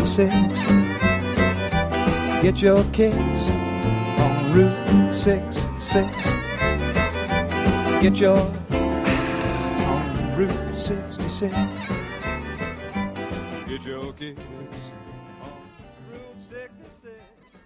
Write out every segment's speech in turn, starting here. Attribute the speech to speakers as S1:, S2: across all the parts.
S1: 66. Get your kicks on Route 66. Get your on Route 66. Get your kicks on Route 66.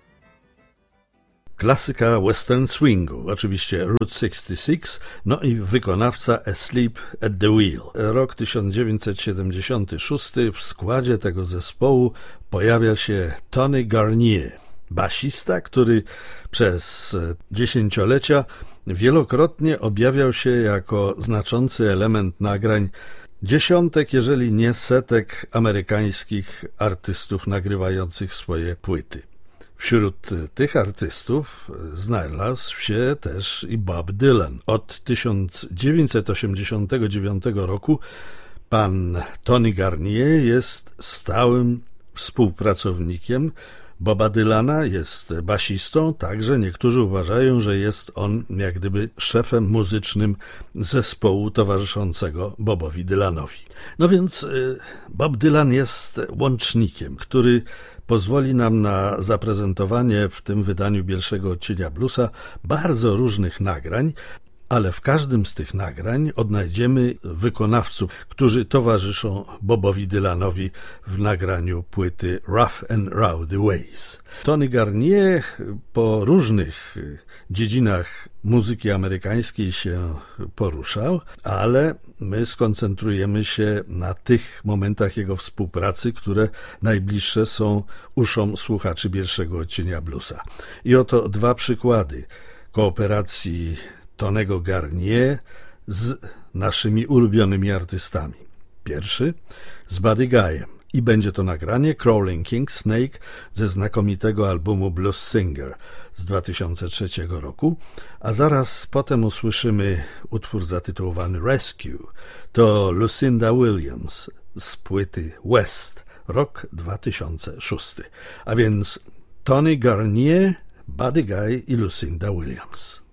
S2: Klasyka western swingu, oczywiście Route 66, no i wykonawca Asleep at the Wheel. Rok 1976, w składzie tego zespołu pojawia się Tony Garnier, basista, który przez dziesięciolecia wielokrotnie objawiał się jako znaczący element nagrań dziesiątek, jeżeli nie setek amerykańskich artystów nagrywających swoje płyty. Wśród tych artystów znalazł się też i Bob Dylan. Od 1989 roku pan Tony Garnier jest stałym współpracownikiem Boba Dylana, jest basistą, także niektórzy uważają, że jest on jak gdyby szefem muzycznym zespołu towarzyszącego Bobowi Dylanowi. No więc Bob Dylan jest łącznikiem, który pozwoli nam na zaprezentowanie w tym wydaniu pierwszego odcienia bluesa bardzo różnych nagrań, ale w każdym z tych nagrań odnajdziemy wykonawców, którzy towarzyszą Bobowi Dylanowi w nagraniu płyty Rough and Rowdy Ways. Tony Garnier po różnych dziedzinach muzyki amerykańskiej się poruszał, ale my skoncentrujemy się na tych momentach jego współpracy, które najbliższe są uszom słuchaczy pierwszego odcienia bluesa. I oto dwa przykłady kooperacji Tonego Garnier z naszymi ulubionymi artystami. Pierwszy z Buddy Guyem i będzie to nagranie Crawling King Snake ze znakomitego albumu Blues Singer z 2003 roku, a zaraz potem usłyszymy utwór zatytułowany Rescue. To Lucinda Williams z płyty West, rok 2006. A więc Tony Garnier, Buddy Guy i Lucinda Williams.